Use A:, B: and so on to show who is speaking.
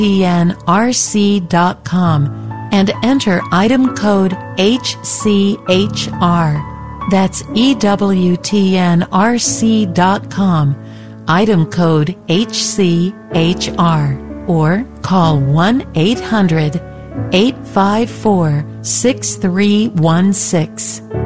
A: EWTNRC.com and enter item code HCHR. That's EWTNRC.com, item code HCHR, or call 1-800-854-6316.